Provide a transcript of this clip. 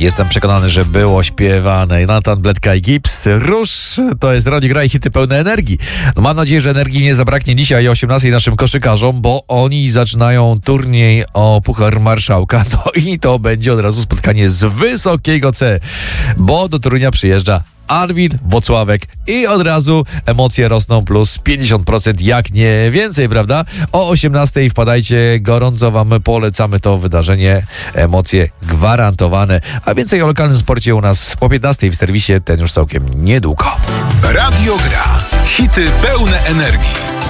Jestem przekonany, że było śpiewane. Nathan Bledka i Gibbs. Rusz, to jest Radio Gra i hity pełne energii. No, mam nadzieję, że energii nie zabraknie dzisiaj o 18 naszym koszykarzom, bo oni zaczynają turniej o Puchar Marszałka. No i to będzie od razu spotkanie z wysokiego C, bo do Torunia przyjeżdża Arwin Włocławek i od razu emocje rosną plus 50%, jak nie więcej, prawda? O 18 wpadajcie, gorąco wam polecamy to wydarzenie, emocje gwarantowane, a więcej o lokalnym sporcie u nas po 15 w serwisie, ten już całkiem niedługo. Radio Gra. Hity pełne energii.